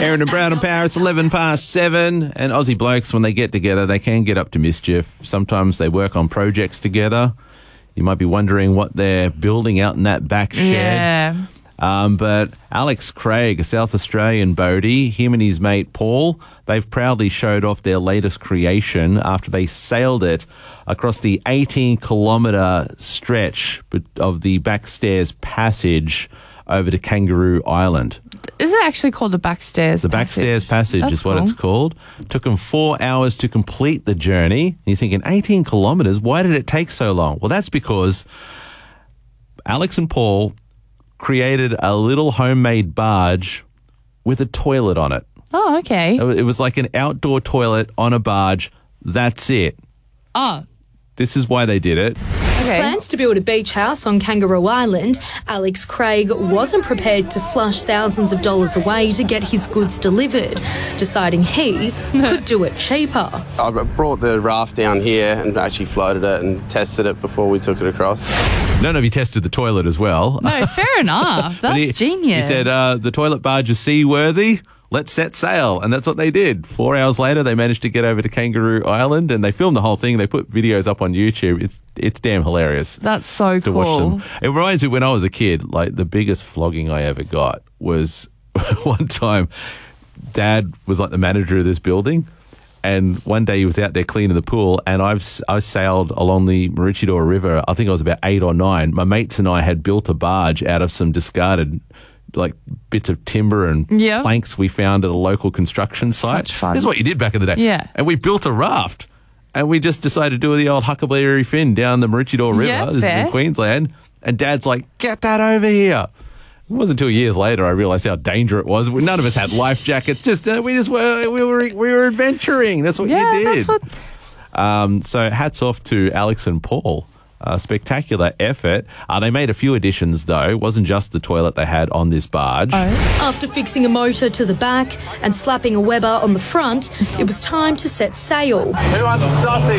Aaron and Brown and Power, it's 7:11. And Aussie blokes, when they get together, they can get up to mischief. Sometimes they work on projects together. You might be wondering what they're building out in that back shed. Yeah. But Alex Craig, a South Australian boatie, him and his mate Paul, they've proudly showed off their latest creation after they sailed it across the 18-kilometre stretch of the Backstairs Passage over to Kangaroo Island. Is it actually called the Backstairs The Backstairs Passage That's is what cool. it's called. Took them 4 hours to complete the journey. And you're thinking, 18 kilometres? Why did it take so long? Well, that's because Alex and Paul created a little homemade barge with a toilet on it. Oh, okay. It was like an outdoor toilet on a barge. That's it. Oh, This is why they did it. okay. Plans to build a beach house on Kangaroo Island, Alex Craig wasn't prepared to flush thousands of dollars away to get his goods delivered, deciding he could do it cheaper. I brought the raft down here and actually floated it and tested it before we took it across. None of you tested the toilet as well. No, fair enough. But That's genius. He said, the toilet barge is seaworthy. Let's set sail. And that's what they did. 4 hours later, they managed to get over to Kangaroo Island and they filmed the whole thing. They put videos up on YouTube. It's damn hilarious That's so to cool. watch them. It reminds me when I was a kid, like the biggest flogging I ever got was one time Dad was like the manager of this building. And one day he was out there cleaning the pool, and I sailed along the Maroochydore River. I think I was about 8 or 9. My mates and I had built a barge out of some discarded like bits of timber and Yeah. planks we found at a local construction site. Such fun. This is what you did back in the day. Yeah. And we built a raft, and we just decided to do the old Huckleberry Finn down the Maroochydore River. Yeah, This is fair. in Queensland. And Dad's like, get that over here. It wasn't until years later I realised how dangerous it was. None of us had life jackets. We were adventuring. That's what Yeah, you did. that's what. So hats off to Alex and Paul. Spectacular effort. They made a few additions though. It wasn't just the toilet they had on this barge. After fixing a motor to the back and slapping a Weber on the front, it was time to set sail. Who wants a sausage?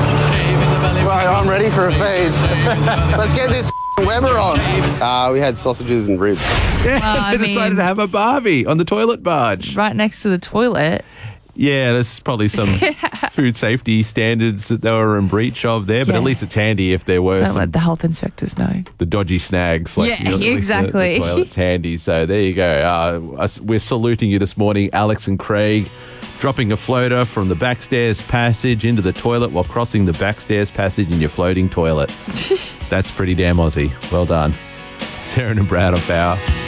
Well, I'm ready for a feed. Let's get this Weber on. We had sausages and ribs. Yeah, I they decided mean- to have a Barbie on the toilet barge. Right next to the toilet. Yeah, there's probably some food safety standards that they were in breach of there, but Yeah. at least it's handy if there were Don't some let the health inspectors know. the dodgy snags. Like, Yeah, at least exactly. The toilet's handy. So there you go. We're saluting you this morning, Alex and Craig, dropping a floater from the Backstairs Passage into the toilet while crossing the Backstairs Passage in your floating toilet. That's pretty damn Aussie. Well done. It's Aaron and Brad on Power.